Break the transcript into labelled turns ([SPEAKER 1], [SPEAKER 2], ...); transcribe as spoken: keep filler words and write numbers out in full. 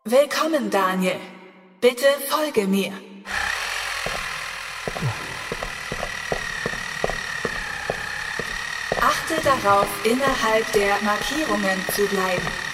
[SPEAKER 1] Willkommen, Daniel. Bitte folge mir. Achte darauf, innerhalb der Markierungen zu bleiben.